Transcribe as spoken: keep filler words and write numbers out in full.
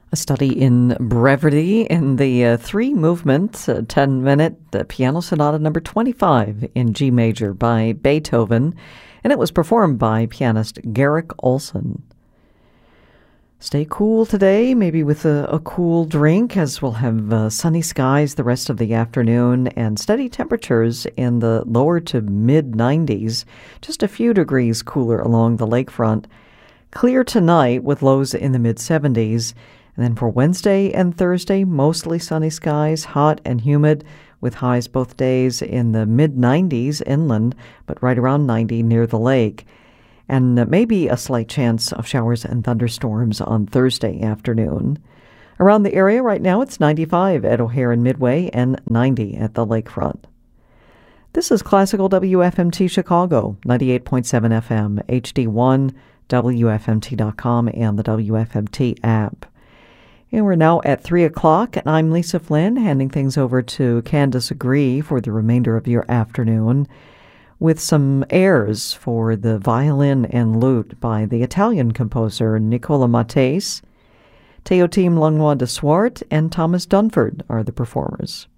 A study in brevity in the uh, three-movement, uh, ten-minute uh, Piano Sonata number twenty-five in G major by Beethoven, and it was performed by pianist Garrick Olson. Stay cool today, maybe with a, a cool drink, as we'll have uh, sunny skies the rest of the afternoon and steady temperatures in the lower to mid nineties, just a few degrees cooler along the lakefront. Clear tonight with lows in the mid seventies. And then for Wednesday and Thursday, mostly sunny skies, hot and humid, with highs both days in the mid nineties inland, but right around ninety near the lake. And maybe a slight chance of showers and thunderstorms on Thursday afternoon. Around the area right now, it's ninety-five at O'Hare and Midway and ninety at the lakefront. This is Classical W F M T Chicago, ninety-eight point seven F M, H D one, W F M T dot com, and the W F M T app. And we're now at three o'clock, and I'm Lisa Flynn, handing things over to Candace Agree for the remainder of your afternoon with some airs for the violin and lute by the Italian composer Nicola Mattese. Teotim Langlois de Swart and Thomas Dunford are the performers.